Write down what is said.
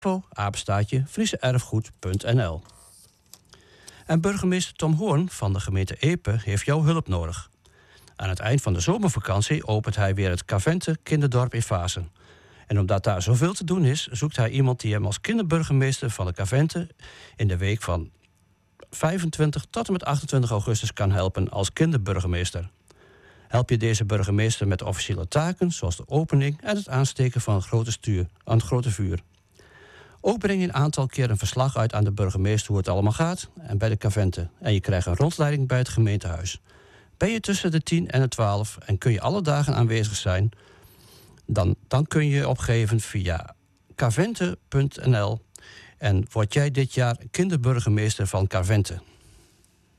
frieseerfgoed.nl. En burgemeester Tom Hoorn van de gemeente Epe heeft jouw hulp nodig. Aan het eind van de zomervakantie opent hij weer het Cavente Kinderdorp in Vaassen. En omdat daar zoveel te doen is, zoekt hij iemand die hem als kinderburgemeester van de Cavente in de week van 25 tot en met 28 augustus kan helpen als kinderburgemeester. Help je deze burgemeester met officiële taken, zoals de opening en het aansteken van een grote vuur. Ook breng je een aantal keer een verslag uit aan de burgemeester hoe het allemaal gaat en bij de Cavente. En je krijgt een rondleiding bij het gemeentehuis. Ben je tussen de 10 en de 12 en kun je alle dagen aanwezig zijn, dan kun je opgeven via cavente.nl en word jij dit jaar kinderburgemeester van Cavente.